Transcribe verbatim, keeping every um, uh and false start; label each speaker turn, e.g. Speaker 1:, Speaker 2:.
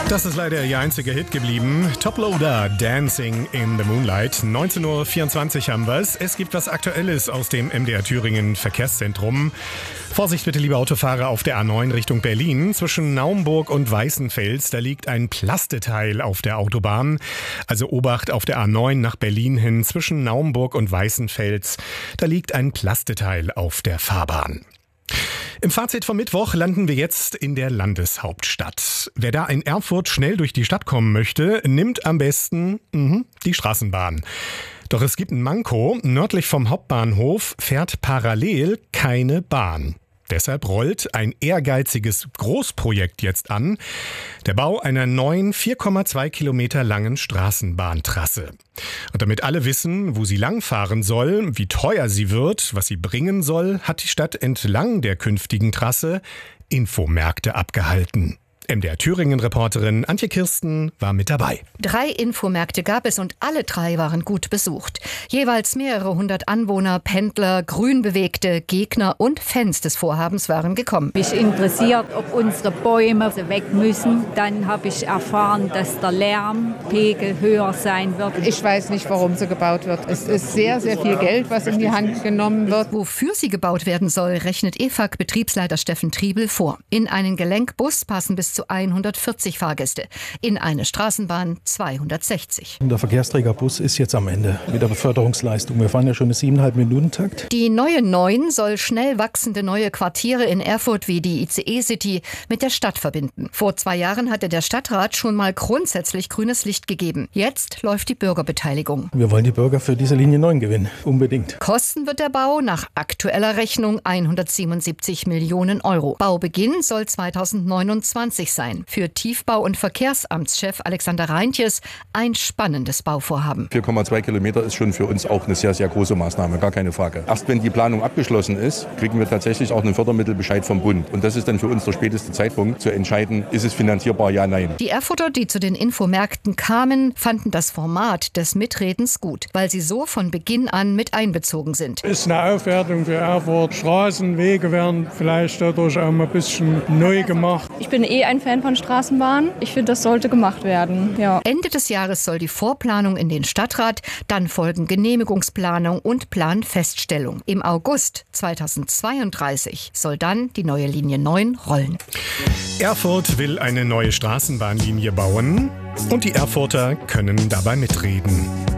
Speaker 1: Das ist leider ihr einziger Hit geblieben. Toploader, Dancing in the Moonlight. neunzehn Uhr vierundzwanzig haben wir es. Es gibt was Aktuelles aus dem M D R Thüringen Verkehrszentrum. Vorsicht bitte, liebe Autofahrer, auf der A neun Richtung Berlin. Zwischen Naumburg und Weißenfels, da liegt ein Plasteteil auf der Autobahn. Also Obacht auf der A neun nach Berlin hin. Zwischen Naumburg und Weißenfels, da liegt ein Plasteteil auf der Fahrbahn. Im Fazit vom Mittwoch landen wir jetzt in der Landeshauptstadt. Wer da in Erfurt schnell durch die Stadt kommen möchte, nimmt am besten mh, die Straßenbahn. Doch es gibt ein Manko. Nördlich vom Hauptbahnhof fährt parallel keine Bahn. Deshalb rollt ein ehrgeiziges Großprojekt jetzt an. Der Bau einer neuen vier Komma zwei Kilometer langen Straßenbahntrasse. Und damit alle wissen, wo sie langfahren soll, wie teuer sie wird, was sie bringen soll, hat die Stadt entlang der künftigen Trasse Infomärkte abgehalten. M D R Thüringen-Reporterin Antje Kirsten war mit dabei.
Speaker 2: Drei Infomärkte gab es und alle drei waren gut besucht. Jeweils mehrere hundert Anwohner, Pendler, Grünbewegte, Gegner und Fans des Vorhabens waren gekommen.
Speaker 3: Mich interessiert, ob unsere Bäume weg müssen. Dann habe ich erfahren, dass der Lärmpegel höher sein wird.
Speaker 4: Ich weiß nicht, warum sie gebaut wird. Es ist sehr, sehr viel Geld, was in die Hand genommen wird.
Speaker 2: Wofür sie gebaut werden soll, rechnet E F A G-Betriebsleiter Steffen Triebel vor. In einen Gelenkbus passen bis zu hundertvierzig Fahrgäste, in eine Straßenbahn zweihundertsechzig.
Speaker 5: Der Verkehrsträgerbus ist jetzt am Ende mit der Beförderungsleistung. Wir fahren ja schon eine siebeneinhalb Minuten Takt.
Speaker 2: Die neue neun soll schnell wachsende neue Quartiere in Erfurt wie die I C E-City mit der Stadt verbinden. Vor zwei Jahren hatte der Stadtrat schon mal grundsätzlich grünes Licht gegeben. Jetzt läuft die Bürgerbeteiligung.
Speaker 5: Wir wollen die Bürger für diese Linie neun gewinnen, unbedingt.
Speaker 2: Kosten wird der Bau nach aktueller Rechnung hundertsiebenundsiebzig Millionen Euro. Baubeginn soll zweitausendneunundzwanzig sein. Für Tiefbau- und Verkehrsamtschef Alexander Reintjes ein spannendes Bauvorhaben.
Speaker 6: vier Komma zwei Kilometer ist schon für uns auch eine sehr, sehr große Maßnahme, gar keine Frage. Erst wenn die Planung abgeschlossen ist, kriegen wir tatsächlich auch einen Fördermittelbescheid vom Bund. Und das ist dann für uns der späteste Zeitpunkt, zu entscheiden, ist es finanzierbar, ja, nein.
Speaker 2: Die Erfurter, die zu den Infomärkten kamen, fanden das Format des Mitredens gut, weil sie so von Beginn an mit einbezogen sind.
Speaker 7: Ist eine Aufwertung für Erfurt. Straßen, Wege werden vielleicht dadurch auch mal ein bisschen neu gemacht.
Speaker 8: Ich bin eh ein Fan von Straßenbahnen. Ich finde, das sollte gemacht werden. Ja.
Speaker 2: Ende des Jahres soll die Vorplanung in den Stadtrat, dann folgen Genehmigungsplanung und Planfeststellung. Im August zweitausendzweiunddreißig soll dann die neue Linie neun rollen.
Speaker 1: Erfurt will eine neue Straßenbahnlinie bauen und die Erfurter können dabei mitreden.